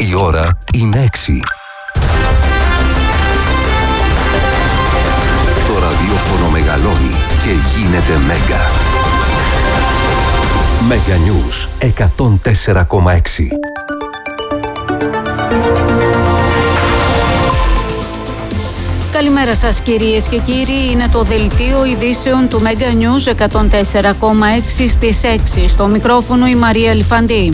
Η ώρα είναι 6. Το ραδιόφωνο μεγαλώνει και γίνεται Μέγκα. Μέγκα News 104,6. Καλημέρα σας κυρίες και κύριοι, είναι το δελτίο ειδήσεων του Μέγκα News 104,6 στις 6. Στο μικρόφωνο η Μαρία Λιφαντή.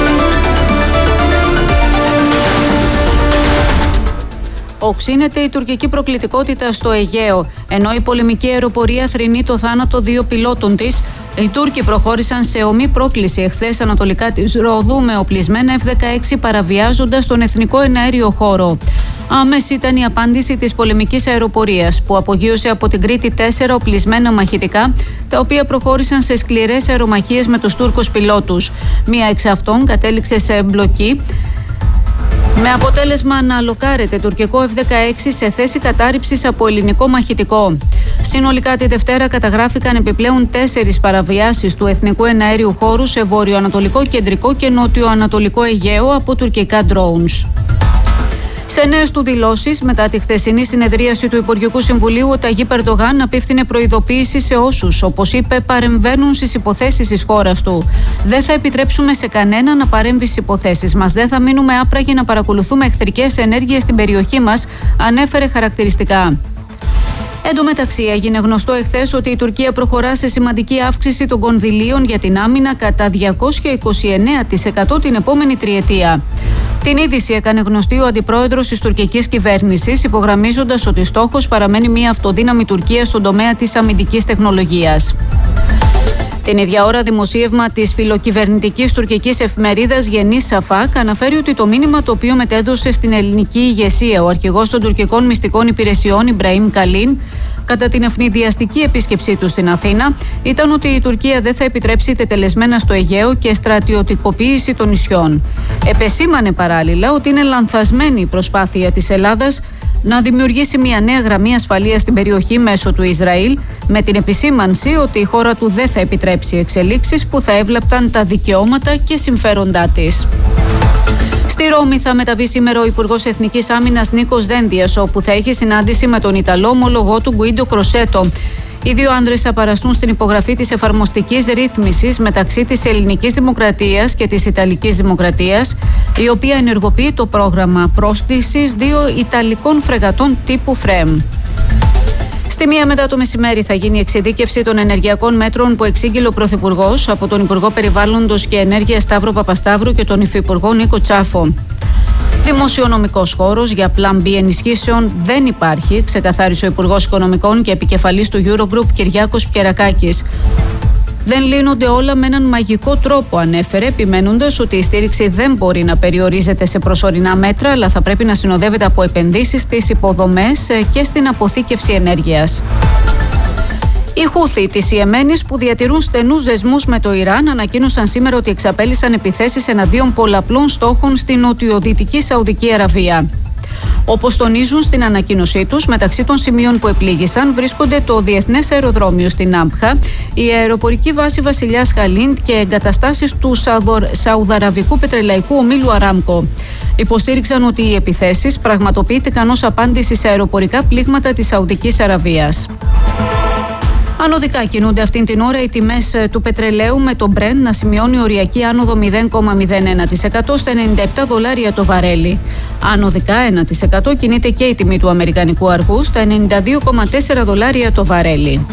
Οξύνεται η τουρκική προκλητικότητα στο Αιγαίο, ενώ η πολεμική αεροπορία θρηνεί το θάνατο 2 πιλότων της. Οι Τούρκοι προχώρησαν σε ομή πρόκληση εχθές ανατολικά της Ρόδου με οπλισμένα F-16 παραβιάζοντας τον εθνικό εναέριο χώρο. Άμεση ήταν η απάντηση της πολεμικής αεροπορίας που απογείωσε από την Κρήτη 4 οπλισμένα μαχητικά, τα οποία προχώρησαν σε σκληρές αερομαχίες με τους Τούρκους πιλότους. Μία εξ αυτών κατέληξε σε εμπλοκή, με αποτέλεσμα να αλοκάρεται τουρκικό F-16 σε θέση κατάρριψης από ελληνικό μαχητικό. Συνολικά τη Δευτέρα καταγράφηκαν επιπλέον 4 παραβιάσεις του εθνικού εναέριου χώρου σε βόρειο-ανατολικό, κεντρικό και νότιο-ανατολικό Αιγαίο από τουρκικά drones. Σε νέες του δηλώσεις, μετά τη χθεσινή συνεδρίαση του Υπουργικού Συμβουλίου, ο Ταγίπ Ερντογάν απίφθινε προειδοποίηση σε όσους, όπως είπε, παρεμβαίνουν στις υποθέσεις της χώρας του. Δεν θα επιτρέψουμε σε κανένα να παρέμβει στις υποθέσεις μας. Δεν θα μείνουμε άπραγοι να παρακολουθούμε εχθρικές ενέργειες στην περιοχή μας, ανέφερε χαρακτηριστικά. Εν τω μεταξύ, έγινε γνωστό εχθές ότι η Τουρκία προχωρά σε σημαντική αύξηση των κονδυλίων για την άμυνα κατά 229% την επόμενη τριετία. Την είδηση έκανε γνωστή ο αντιπρόεδρος της τουρκικής κυβέρνησης, υπογραμμίζοντας ότι στόχος παραμένει μια αυτοδύναμη Τουρκία στον τομέα της αμυντικής τεχνολογίας. Την ίδια ώρα, δημοσίευμα της φιλοκυβερνητικής τουρκικής εφημερίδας Yeni Shafak αναφέρει ότι το μήνυμα το οποίο μετέδωσε στην ελληνική ηγεσία ο αρχηγός των τουρκικών μυστικών υπηρεσιών Ιμπραήμ Καλίν κατά την ευνηδιαστική επίσκεψή του στην Αθήνα ήταν ότι η Τουρκία δεν θα επιτρέψει τετελεσμένα στο Αιγαίο και στρατιωτικοποίηση των νησιών. Επεσήμανε παράλληλα ότι είναι λανθασμένη η προσπάθεια της Ελλάδας να δημιουργήσει μια νέα γραμμή ασφαλείας στην περιοχή μέσω του Ισραήλ, με την επισήμανση ότι η χώρα του δεν θα επιτρέψει εξελίξεις που θα έβλαπταν τα δικαιώματα και συμφέροντά της. Στη Ρώμη θα μεταβεί σήμερα ο Υπουργός Εθνικής Άμυνας Νίκος Δένδιας, όπου θα έχει συνάντηση με τον Ιταλό ομολογό του Γκουίντο Κροσέτο. Οι δύο άνδρες θα παραστούν στην υπογραφή της εφαρμοστικής ρύθμισης μεταξύ της Ελληνικής Δημοκρατίας και της Ιταλικής Δημοκρατίας, η οποία ενεργοποιεί το πρόγραμμα πρόστισης 2 Ιταλικών φρεγατών τύπου ΦΡΕΜ. Στη 1 μετά το μεσημέρι θα γίνει η εξειδίκευση των ενεργειακών μέτρων που εξήγηλε ο Πρωθυπουργός από τον Υπουργό Περιβάλλοντος και Ενέργειας Σταύρο Παπασταύρου και τον Υφυπουργό Νίκο Τσάφο. Δημοσιονομικός χώρος για Plan B ενισχύσεων δεν υπάρχει, ξεκαθάρισε ο Υπουργός Οικονομικών και επικεφαλής του Eurogroup Κυριάκος Κερακάκης. Δεν λύνονται όλα με έναν μαγικό τρόπο, ανέφερε, επιμένοντας ότι η στήριξη δεν μπορεί να περιορίζεται σε προσωρινά μέτρα, αλλά θα πρέπει να συνοδεύεται από επενδύσεις στις υποδομές και στην αποθήκευση ενέργειας. Οι Χούθι της Ιεμένης, που διατηρούν στενούς δεσμούς με το Ιράν, ανακοίνωσαν σήμερα ότι εξαπέλυσαν επιθέσεις εναντίον πολλαπλών στόχων στην νοτιοδυτική Σαουδική Αραβία. Όπως τονίζουν στην ανακοίνωσή τους, μεταξύ των σημείων που επλήγησαν βρίσκονται το Διεθνές Αεροδρόμιο στην Άμπχα, η αεροπορική βάση Βασιλιάς Χαλίντ και εγκαταστάσεις του Σαουδαραβικού πετρελαϊκού ομίλου Αράμκο. Υποστήριξαν ότι οι επιθέσεις πραγματοποιήθηκαν ως απάντηση σε αεροπορικά πλήγματα της Σαουδικής Αραβίας. Ανωδικά κινούνται αυτήν την ώρα οι τιμές του πετρελαίου, με το Brent να σημειώνει οριακή άνοδο 0,01% στα $97 το βαρέλι. Ανωδικά 1% κινείται και η τιμή του αμερικανικού αργού στα $92,4 το βαρέλι.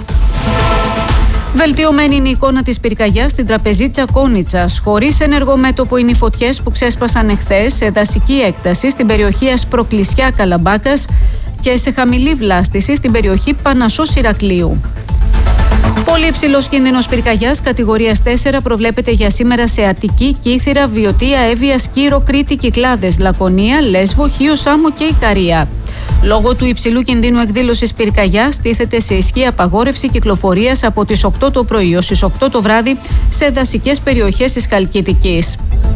Βελτιωμένη είναι η εικόνα της πυρκαγιάς στην τραπεζίτσα Κόνιτσας. Χωρίς ενεργό μέτωπο είναι οι φωτιές που ξέσπασαν εχθές σε δασική έκταση στην περιοχή Ασπροκλησιά Καλαμπάκας και σε χαμηλή βλάστηση στην περιοχή Πανασσός Ηρακλείου. Πολύ υψηλός κίνδυνος πυρκαγιάς κατηγορίας 4 προβλέπεται για σήμερα σε Αττική, Κύθυρα, Βιωτία, Εύβοια, Σκύρο, Κρήτη, Κυκλάδες, Λακωνία, Λέσβο, Χίο Σάμο και Ικαρία. Λόγω του υψηλού κινδύνου εκδήλωσης πυρκαγιάς τίθεται σε ισχύ απαγόρευση κυκλοφορίας από τις 8 το πρωί ως τις 8 το βράδυ σε δασικές περιοχές της Χαλκιδικής.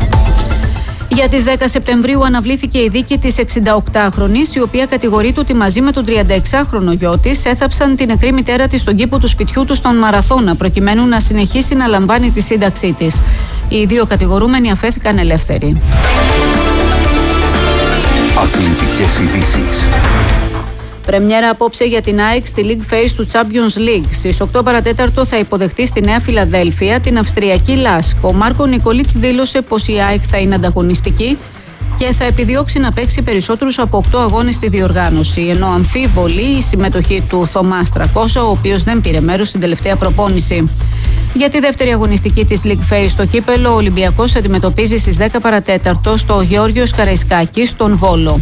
Για τις 10 Σεπτεμβρίου αναβλήθηκε η δίκη της 68χρονης, η οποία κατηγορείται ότι μαζί με τον 36χρονο γιο της έθαψαν την νεκρή μητέρα της στον κήπο του σπιτιού του στον Μαραθώνα, προκειμένου να συνεχίσει να λαμβάνει τη σύνταξή της. Οι δύο κατηγορούμενοι αφέθηκαν ελεύθεροι. Αθλητικές ειδήσεις. Πρεμιέρα απόψε για την ΑΕΚ στη League Phase του Champions League. Στις 8 παρατέταρτο θα υποδεχτεί στη Νέα Φιλαδέλφια την Αυστριακή Λάσκ. Ο Μάρκο Νικολίτς δήλωσε πως η ΑΕΚ θα είναι ανταγωνιστική και θα επιδιώξει να παίξει περισσότερους από 8 αγώνες στη διοργάνωση. Ενώ αμφίβολη η συμμετοχή του Θωμά Στρακώσα, ο οποίος δεν πήρε μέρος στην τελευταία προπόνηση. Για τη δεύτερη αγωνιστική της League Phase στο κύπελο, ο Ολυμπιακός αντιμετωπίζει στις 10 παρατέταρτο στο Γεώργιος Καραϊσκάκης στον Βόλο.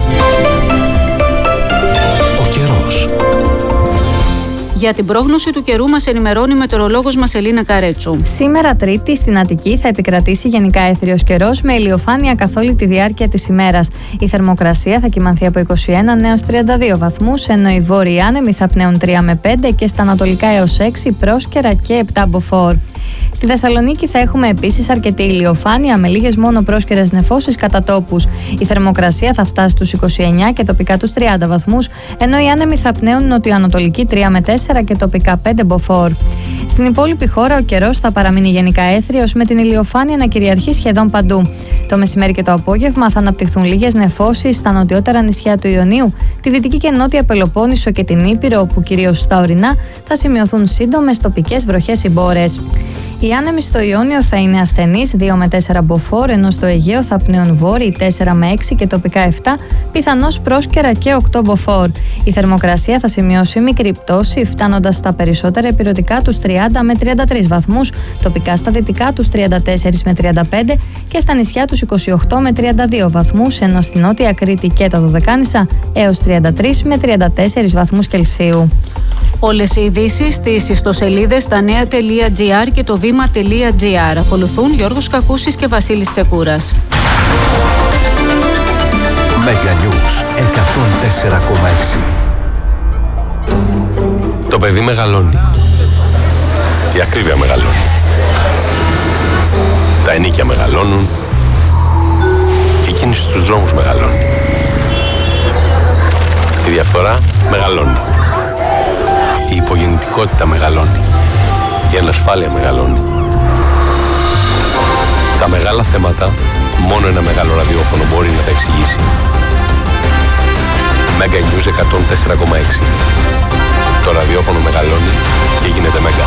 Για την πρόγνωση του καιρού μας ενημερώνει η μετεωρολόγος μας Ελίνα Καρέτσου. Σήμερα Τρίτη στην Αττική θα επικρατήσει γενικά έθριος καιρός με ηλιοφάνεια καθ' όλη τη διάρκεια της ημέρας. Η θερμοκρασία θα κυμανθεί από 21 έως 32 βαθμούς, ενώ οι βόρειοι άνεμοι θα πνέουν 3 με 5 και στα ανατολικά έως 6 Πρόσκαιρα και 7 μποφόρ. Στη Θεσσαλονίκη θα έχουμε επίσης αρκετή ηλιοφάνεια με λίγες μόνο πρόσκαιρες νεφώσεις κατά τόπους. Η θερμοκρασία θα φτάσει στους 29 και τοπικά τους 30 βαθμούς, ενώ οι άνεμοι θα πνέουν νοτιοανατολική 3 με 4 και τοπικά 5 μποφόρ. Στην υπόλοιπη χώρα ο καιρός θα παραμείνει γενικά έθριος με την ηλιοφάνεια να κυριαρχεί σχεδόν παντού. Το μεσημέρι και το απόγευμα θα αναπτυχθούν λίγες νεφώσεις στα νοτιότερα νησιά του Ιωνίου, τη Δυτική και Νότια Πελοπόννησο και την Ήπειρο, όπου κυρίως στα ορεινά θα σημειωθούν σύντομες τοπικές βροχές ή μπόρες. Οι άνεμοι στο Ιόνιο θα είναι ασθενείς 2 με 4 μποφόρ, ενώ στο Αιγαίο θα πνέουν βόρειοι 4 με 6 και τοπικά 7, πιθανώς πρόσκαιρα και 8 μποφόρ. Η θερμοκρασία θα σημειώσει μικρή πτώση, φτάνοντας στα περισσότερα ηπειρωτικά τους 30 με 33 βαθμούς, τοπικά στα δυτικά τους 34 με 35 και στα νησιά τους 28 με 32 βαθμούς, ενώ στη Νότια Κρήτη και τα Δωδεκάνησα έως 33 με 34 βαθμούς Κελσίου. Όλες οι ειδήσεις στις ιστοσελίδες stanea.gr και το βήμα.gr. Ακολουθούν Γιώργος Κακούσης και Βασίλης Τσεκούρας. Μέγα Νιούς 104,6. Το παιδί μεγαλώνει. Η ακρίβεια μεγαλώνει. Τα ενίκια μεγαλώνουν. Η κίνηση στους δρόμους μεγαλώνει. Η διαφθορά μεγαλώνει. Η υπογεννητικότητα μεγαλώνει. Η ανασφάλεια μεγαλώνει. Τα μεγάλα θέματα μόνο ένα μεγάλο ραδιόφωνο μπορεί να τα εξηγήσει. Μέγα News 104,6. Το ραδιόφωνο μεγαλώνει και γίνεται μέγα.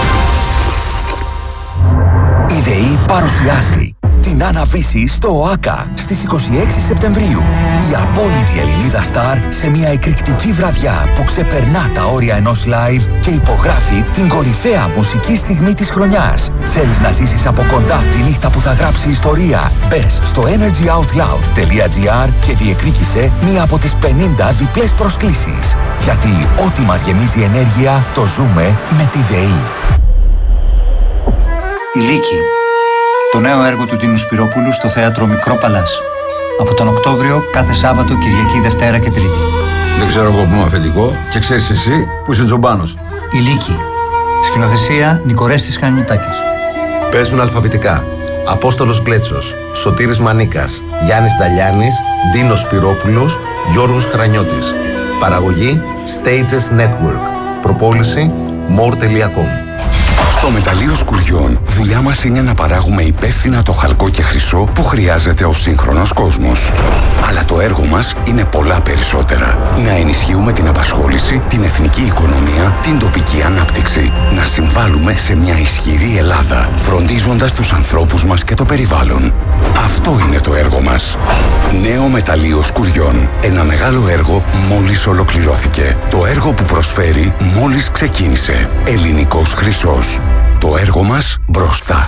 Η ΔΕΗ παρουσιάζει την αναβίση στο ΟΑΚΑ στις 26 Σεπτεμβρίου. Η απόλυτη Ελληνίδα Σταρ σε μια εκρηκτική βραδιά που ξεπερνά τα όρια ενός live και υπογράφει την κορυφαία μουσική στιγμή της χρονιάς. Θέλεις να ζήσεις από κοντά τη νύχτα που θα γράψει ιστορία? Μπες στο energyoutloud.gr και διεκδίκησε μία από τις 50 διπλές προσκλήσεις. Γιατί ό,τι μας γεμίζει ενέργεια το ζούμε με τη ΔΕΗ. Η Λύκη. Το νέο έργο του Τίνου Σπυρόπουλου στο θέατρο Μικρό Παλάς. Από τον Οκτώβριο κάθε Σάββατο, Κυριακή, Δευτέρα και Τρίτη. Δεν ξέρω εγώ που είμαι αφεντικό και ξέρεις εσύ που είσαι Τζομπάνος. Η Λύκη. Σκηνοθεσία Νικορέστης Χανιωτάκης. Παίζουν αλφαβητικά Απόστολος Γκλέτσος, Σωτήρης Μανίκας, Γιάννης Νταλιάνης, Ντίνος Σπυρόπουλος, Γιώργος Χρανιώτης. Παραγωγή Stages Network. Προπόληση more.com. Στο Μεταλλείο Σκουριών, δουλειά μας είναι να παράγουμε υπεύθυνα το χαλκό και χρυσό που χρειάζεται ο σύγχρονος κόσμος. Αλλά το έργο μας είναι πολλά περισσότερα. Να ενισχύουμε την απασχόληση, την εθνική οικονομία, την τοπική ανάπτυξη. Να συμβάλλουμε σε μια ισχυρή Ελλάδα, φροντίζοντας τους ανθρώπους μας και το περιβάλλον. Αυτό είναι το έργο μας. Νέο Μεταλλείο Σκουριών. Ένα μεγάλο έργο μόλις ολοκληρώθηκε. Το έργο που προσφέρει μόλις ξεκίνησε. Ελληνικός χρυσός. Το έργο μας μπροστά.